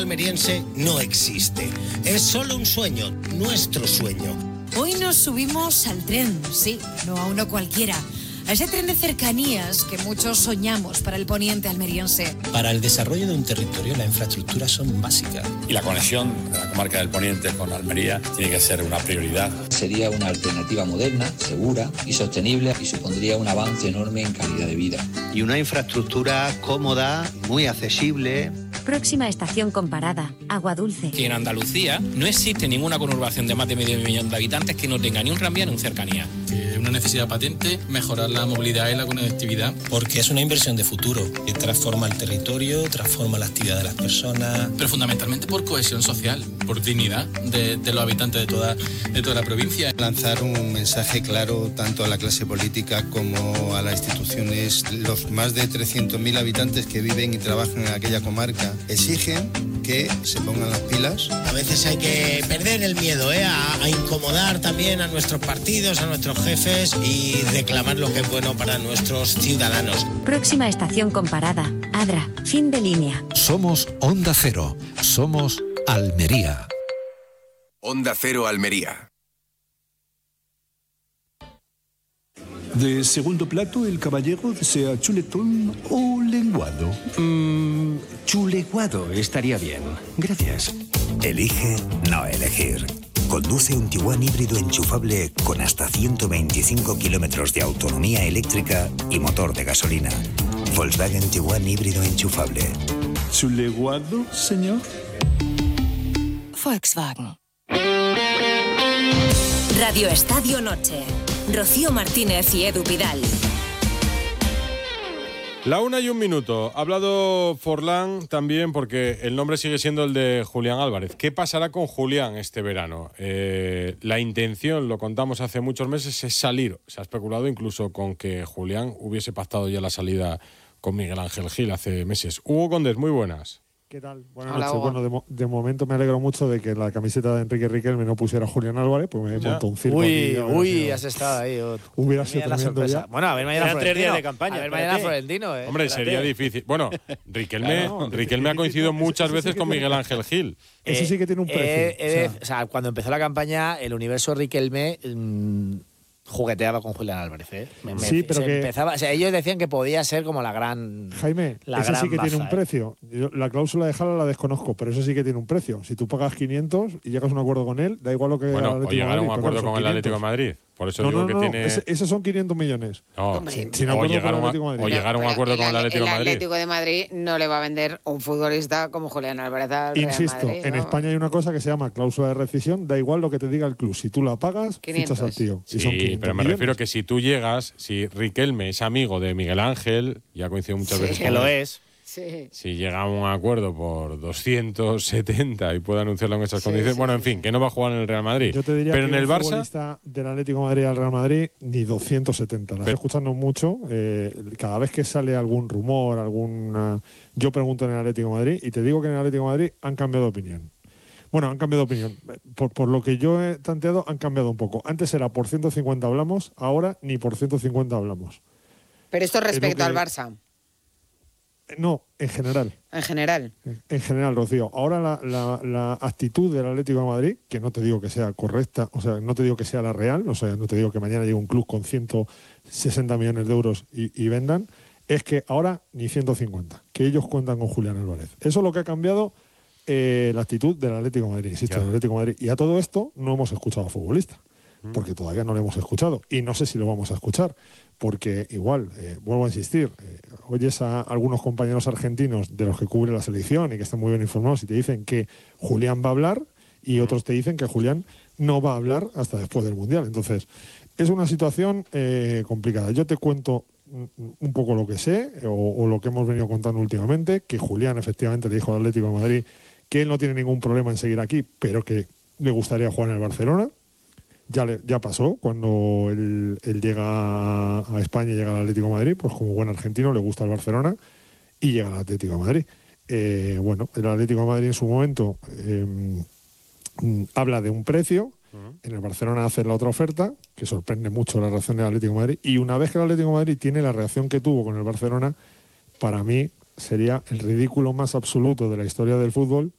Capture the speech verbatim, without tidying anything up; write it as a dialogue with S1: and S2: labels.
S1: almeriense no existe. Es solo un sueño, nuestro sueño.
S2: Hoy nos subimos al tren, sí, no a uno cualquiera. A ese tren de cercanías que muchos soñamos para el poniente almeriense.
S3: Para el desarrollo de un territorio, las infraestructuras son básicas.
S4: Y la conexión de la comarca del Poniente con Almería tiene que ser una prioridad.
S5: Sería una alternativa moderna, segura y sostenible y supondría un avance enorme en calidad de vida.
S6: Y una infraestructura cómoda, muy accesible.
S7: Próxima estación comparada, Agua Dulce.
S8: Que en Andalucía no existe ninguna conurbación de más de medio millón de habitantes que no tenga ni un tranvía ni un cercanía.
S9: Eh, una necesidad patente, mejorar la movilidad y la conectividad.
S3: Porque es una inversión de futuro, que transforma el territorio, transforma la actividad de las personas.
S9: Pero fundamentalmente por cohesión social, por dignidad de, de los habitantes de toda, de toda la provincia.
S10: Lanzar un mensaje claro tanto a la clase política como a las instituciones. Los más de trescientos mil habitantes que viven y trabajan en aquella comarca exigen que se pongan las pilas.
S1: A veces hay que perder el miedo, ¿eh? a, a incomodar también a nuestros partidos, a nuestros jefes y reclamar lo que es bueno para nuestros ciudadanos.
S7: Próxima estación comparada, Adra, fin de línea.
S11: Somos Onda Cero, somos Almería.
S12: Onda Cero Almería.
S13: De segundo plato, el caballero desea chuletón o lenguado.
S14: Mmm, chuleguado estaría bien. Gracias.
S15: Elige no elegir. Conduce un Tiguan híbrido enchufable con hasta ciento veinticinco kilómetros de autonomía eléctrica y motor de gasolina. Volkswagen Tiguan híbrido enchufable.
S13: ¿Chuleguado, señor?
S2: Volkswagen.
S16: Radio Estadio Noche. Rocío Martínez y Edu Pidal.
S17: La una y un minuto. Ha hablado Forlán también porque el nombre sigue siendo el de Julián Álvarez. ¿Qué pasará con Julián este verano? Eh, la intención, lo contamos hace muchos meses, es salir. Se ha especulado incluso con que Julián hubiese pactado ya la salida con Miguel Ángel Gil hace meses. Hugo Condés, muy buenas.
S18: ¿Qué tal? Buenas Hola, noches. Bueno, de, mo- de momento me alegro mucho de que la camiseta de Enrique Riquelme no pusiera a Julián Álvarez, pues me he montado un circo.
S19: Uy,
S18: aquí,
S19: uy,
S18: sido,
S19: has estado ahí. Oh.
S18: Hubiera sido tremendo ya.
S19: Bueno, a ver mañana
S20: Florentino. Tres días de campaña.
S19: A ver mañana Florentino. Eh.
S17: Hombre,
S19: Espérate.
S17: sería difícil. Bueno, Riquelme,
S18: Claro,
S17: Riquelme ha coincidido muchas
S18: ese
S17: veces
S18: sí
S17: con
S18: que
S17: Miguel Ángel Gil.
S18: Eso sí que tiene un precio.
S19: Eh, eh,
S18: o, sea.
S19: o sea, cuando empezó la campaña, el universo Riquelme mmm, jugueteaba con Julián Álvarez. ¿eh? Me, me,
S18: Sí, pero
S19: se
S18: que-
S19: empezaba, o sea, ellos decían que podía ser como la gran.
S18: Jaime,
S19: la
S18: eso
S19: gran
S18: sí que tiene
S19: baza,
S18: un
S19: ¿eh?
S18: precio. Yo, la cláusula de Jala la desconozco, pero eso sí que tiene un precio. Si tú pagas quinientos y llegas a un acuerdo con él, da igual lo que
S17: Bueno,
S18: haga el
S17: o
S18: Atlético de
S17: llegar a
S18: Madrid,
S17: un
S18: pero
S17: acuerdo
S18: claro,
S17: con el
S18: son
S17: Atlético de
S18: quinientos.
S17: Madrid. Por eso
S18: No,
S17: digo
S18: no,
S17: que
S18: no,
S17: tiene...
S18: ese- esos son quinientos millones.
S17: No,
S18: Sin-
S17: o
S18: sin acuerdo
S17: llegar,
S18: con el
S17: a un-
S18: Atlético de Madrid.
S17: o llegar a un
S21: Pero
S17: acuerdo con el Atlético de
S21: El
S17: Madrid.
S21: Atlético de Madrid no le va a vender un futbolista como Julián Álvarez al Real
S18: Insisto,
S21: Madrid,
S18: en
S21: ¿no?
S18: España hay una cosa que se llama cláusula de rescisión, da igual lo que te diga el club. Si tú la pagas,
S21: quinientos.
S18: fichas al tío. Y
S17: Sí,
S18: son quinientos
S17: pero me
S18: millones.
S17: refiero que si tú llegas, si Riquelme es amigo de Miguel Ángel, ya ha coincidido muchas
S21: Sí.
S17: veces
S19: Que
S17: con
S19: lo
S17: él,
S19: es.
S21: Sí.
S17: si llega a un acuerdo por doscientos setenta y puede anunciarlo en esas
S21: Sí,
S17: condiciones,
S21: sí,
S17: bueno, en
S21: sí,
S17: fin, que no va a jugar en el Real Madrid.
S18: Yo te diría
S17: pero
S18: que
S17: en el
S18: un
S17: Barça,
S18: futbolista del Atlético de Madrid al Real Madrid ni doscientos setenta. La estoy
S17: Pero-
S18: escuchando mucho. eh, cada vez que sale algún rumor, alguna, yo pregunto en el Atlético de Madrid y te digo que en el Atlético de Madrid han cambiado de opinión. Bueno, han cambiado de opinión. Por, por lo que yo he tanteado, han cambiado un poco. Antes era por ciento cincuenta hablamos, ahora ni por ciento cincuenta hablamos.
S21: Pero esto respecto
S18: que-
S21: al Barça,
S18: No, en general.
S21: en general.
S18: En general, Rocío. Ahora la, la, la actitud del Atlético de Madrid, que no te digo que sea correcta, o sea, no te digo que sea la real, o sea, no te digo que mañana llegue un club con ciento sesenta millones de euros y, y vendan, es que ahora ni ciento cincuenta, que ellos cuentan con Julián Álvarez. Eso es lo que ha cambiado eh, la actitud del Atlético de Madrid, insisto,
S17: Ya.
S18: del Atlético de Madrid. Y a todo esto no hemos escuchado a futbolistas, porque todavía no lo hemos escuchado. Y no sé si lo vamos a escuchar, porque igual, eh, vuelvo a insistir, eh, oyes a algunos compañeros argentinos de los que cubre la selección y que están muy bien informados y te dicen que Julián va a hablar y otros te dicen que Julián no va a hablar hasta después del Mundial. Entonces, es una situación eh, complicada. Yo te cuento un poco lo que sé o, o lo que hemos venido contando últimamente, que Julián efectivamente le dijo al Atlético de Madrid que él no tiene ningún problema en seguir aquí, pero que le gustaría jugar en el Barcelona. Ya, le, ya pasó cuando él, él llega a España y llega al Atlético de Madrid, pues como buen argentino le gusta el Barcelona y llega al Atlético de Madrid. Eh, bueno, el Atlético de Madrid en su momento eh, habla de un precio, en el Barcelona hace la otra oferta, que sorprende mucho la reacción del Atlético de Madrid, y una vez que el Atlético de Madrid tiene la reacción que tuvo con el Barcelona, para mí sería el ridículo más absoluto de la historia del fútbol